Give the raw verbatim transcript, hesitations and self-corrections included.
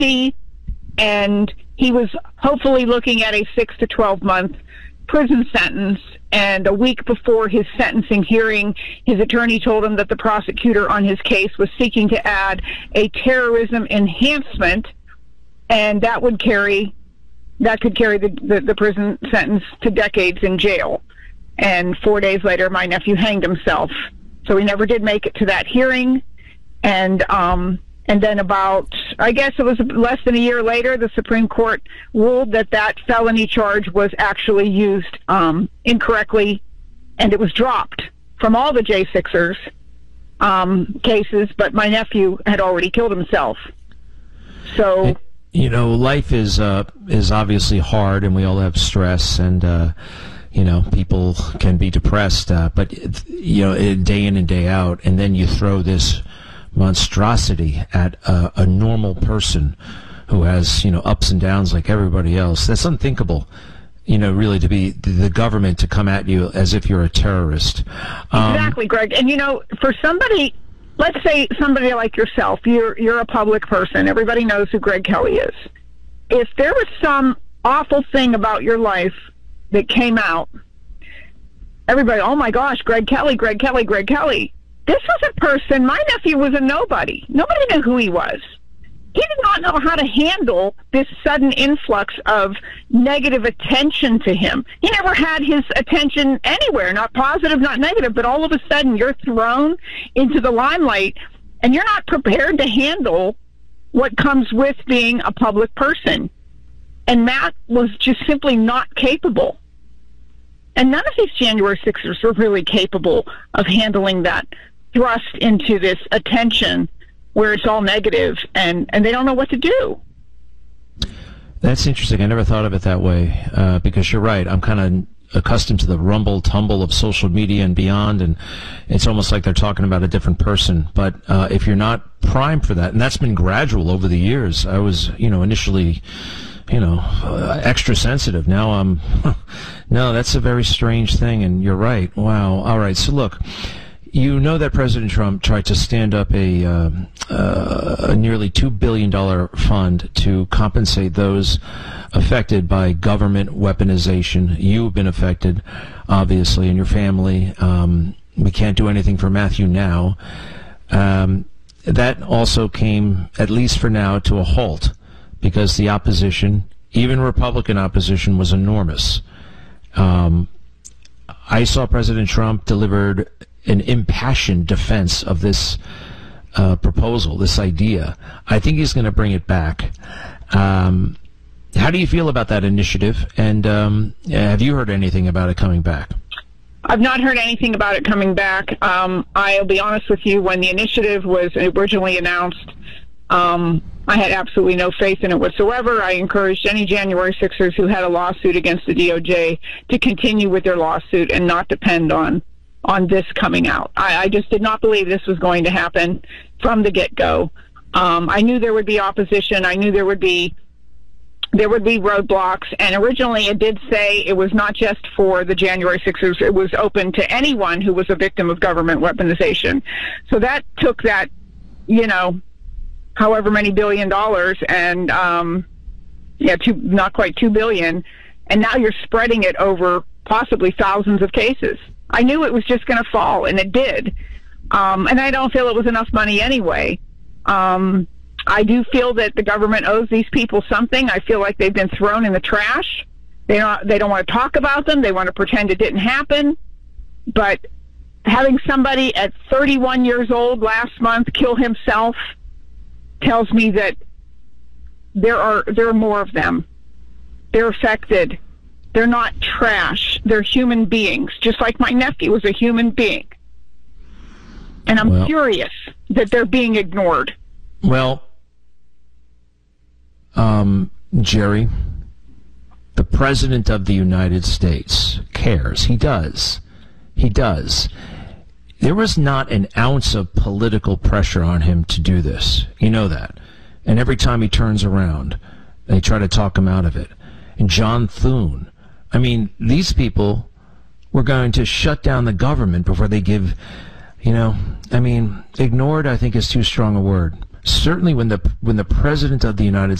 fifty, and he was hopefully looking at a six to twelve month prison sentence. And a week before his sentencing hearing, his attorney told him that the prosecutor on his case was seeking to add a terrorism enhancement, and that would carry, that could carry the, the, the prison sentence to decades in jail. And four days later, my nephew hanged himself. So he never did make it to that hearing. And, um, and then about, I guess it was less than a year later, the Supreme Court ruled that that felony charge was actually used um, incorrectly, and it was dropped from all the J sixers um, cases, but my nephew had already killed himself. So, you know, life is uh, is obviously hard, and we all have stress, and uh, you know, people can be depressed, uh, but you know, day in and day out, and then you throw this monstrosity at a, a normal person who has, you know, ups and downs like everybody else. That's unthinkable, you know, really, to be the government to come at you as if you're a terrorist. Um, exactly, Greg. And, you know, for somebody, let's say somebody like yourself, you're, you're a public person. Everybody knows who Greg Kelly is. If there was some awful thing about your life that came out, everybody, oh my gosh, Greg Kelly, Greg Kelly, Greg Kelly. This was a person, my nephew was a nobody. Nobody knew who he was. He did not know how to handle this sudden influx of negative attention to him. He never had his attention anywhere, not positive, not negative, but all of a sudden you're thrown into the limelight and you're not prepared to handle what comes with being a public person. And Matt was just simply not capable. And none of these January sixers were really capable of handling that thrust into this attention where it's all negative, and, and they don't know what to do. That's interesting. I never thought of it that way, uh, because you're right. I'm kind of accustomed to the rumble tumble of social media and beyond, and it's almost like they're talking about a different person. But uh, if you're not primed for that, and that's been gradual over the years. I was, you know, initially, you know, uh, extra sensitive. Now I'm, no, that's a very strange thing, and you're right. Wow. All right. So look, you know that President Trump tried to stand up a, uh, uh, a nearly two billion dollars fund to compensate those affected by government weaponization. You've been affected, obviously, and your family. Um, we can't do anything for Matthew now. Um, that also came, at least for now, to a halt because the opposition, even Republican opposition, was enormous. Um, I saw President Trump delivered an impassioned defense of this uh, proposal, this idea. I think he's going to bring it back. Um, how do you feel about that initiative? And um, have you heard anything about it coming back? I've not heard anything about it coming back. Um, I'll be honest with you, when the initiative was originally announced, um, I had absolutely no faith in it whatsoever. I encouraged any January sixers who had a lawsuit against the D O J to continue with their lawsuit and not depend on on this coming out. I, I just did not believe this was going to happen from the get-go. Um, I knew there would be opposition. I knew there would be there would be roadblocks. And originally it did say it was not just for the January sixers. It was open to anyone who was a victim of government weaponization. So that took that, you know, however many billion dollars and, um, yeah, two, not quite two billion. And now you're spreading it over possibly thousands of cases. I knew it was just going to fall, and it did. Um, and I don't feel it was enough money anyway. Um, I do feel that the government owes these people something. I feel like they've been thrown in the trash. They don't, they don't want to talk about them. They want to pretend it didn't happen. But having somebody at thirty-one years old last month kill himself tells me that there are there are more of them. They're affected. They're not trash. They're human beings, just like my nephew was a human being. And I'm well, furious that they're being ignored. Well, um, Jerry, the President of the United States cares. He does. He does. There was not an ounce of political pressure on him to do this. You know that. And every time he turns around, they try to talk him out of it. And John Thune. I mean, these people were going to shut down the government before they give, you know, I mean, ignored, I think, is too strong a word. certainly when the when the President of the United